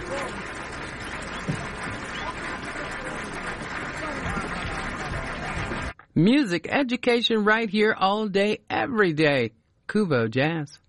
Music education right here all day, every day. Kuvo Jazz.